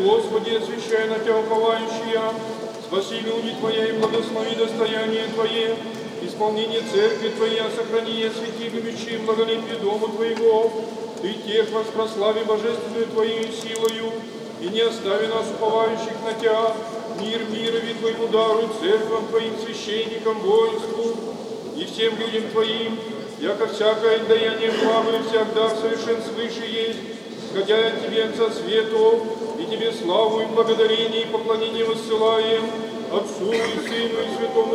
Господи, освящай на Тебя уповающие, спаси люди Твоя и благослови достояние Твое, исполнение церкви Твоей, сохрани и освети любящие благолепие Дому Твоего, Ты тех воспрослави божественную Твоей силою, и не остави нас, уповающих на Тебя, мир мирови Твоему дару, церквам Твоим, священникам, воинству и всем людям Твоим, яко всякое даяние славы всегда совершен свыше есть, хотя от Тебе со свету, и Тебе славу и благодарение и поклонение воссылаем, Отцу и Сыну и Святому